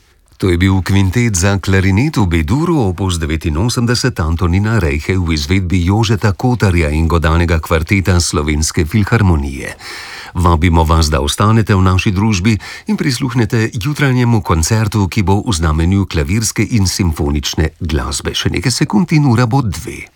To je bil kvintet za klarinet v B-duru opus 89 Antonina Rejhe v izvedbi Jožeta Kotarja in godalnega kvarteta Slovenske filharmonije. Vabimo vas, da ostanete v naši družbi in prisluhnete jutranjemu koncertu, ki bo v znamenju klavirske in simfonične glasbe. Še nekaj sekund in ura bo 2.